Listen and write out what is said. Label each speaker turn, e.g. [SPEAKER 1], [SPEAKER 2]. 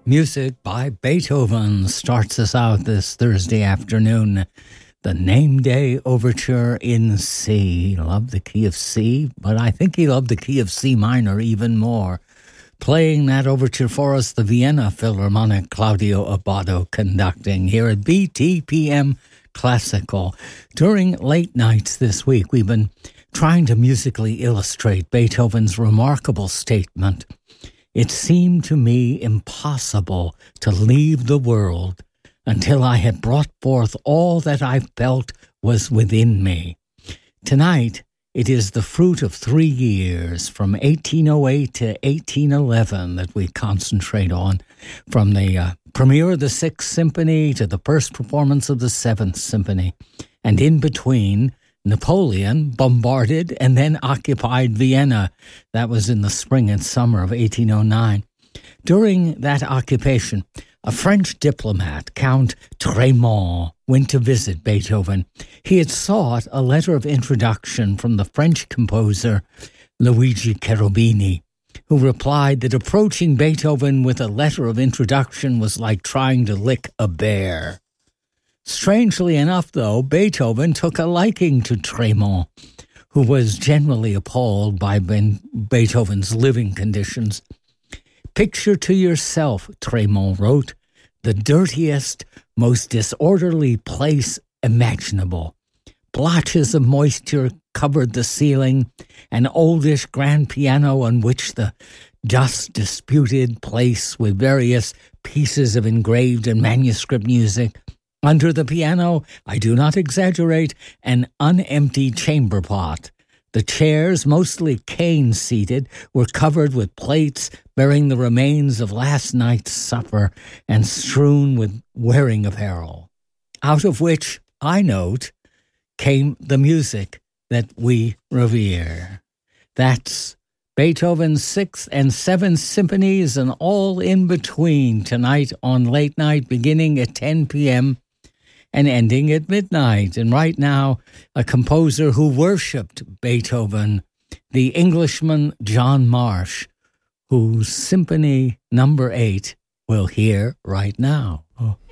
[SPEAKER 1] Music by Beethoven starts us out this Thursday afternoon. The Name Day Overture in C. He loved the key of C, but I think he loved the key of C minor even more. Playing that overture for us, the Vienna Philharmonic, Claudio Abbado conducting here at BTPM Classical. During late nights this week, we've been trying to musically illustrate Beethoven's remarkable statement. It seemed to me impossible to leave the world until I had brought forth all that I felt was within me. Tonight, it is the fruit of 3 years, from 1808 to 1811, that we concentrate on, from the premiere of the Sixth Symphony to the first performance of the Seventh Symphony. And in between, Napoleon bombarded and then occupied Vienna. That was in the spring and summer of 1809. During that occupation, a French diplomat, Count Trémond, went to visit Beethoven. He had sought a letter of introduction from the French composer Luigi Cherubini, who replied that approaching Beethoven with a letter of introduction was like trying to lick a bear. Strangely enough, though, Beethoven took a liking to Trémond, who was generally appalled by Beethoven's living conditions. Picture to yourself, Trémond wrote, the dirtiest, most disorderly place imaginable. Blotches of moisture covered the ceiling, an oldish grand piano on which the dust disputed place with various pieces of engraved and manuscript music. Under the piano, I do not exaggerate, an unemptied chamber pot. The chairs, mostly cane-seated, were covered with plates bearing the remains of last night's supper and strewn with wearing apparel, out of which, I note, came the music that we revere. That's Beethoven's Sixth and Seventh Symphonies and all in between tonight on Late Night, beginning at 10 p.m., and ending at midnight. And right now, a composer who worshipped Beethoven, the Englishman John Marsh, whose Symphony No. 8 we'll hear right now.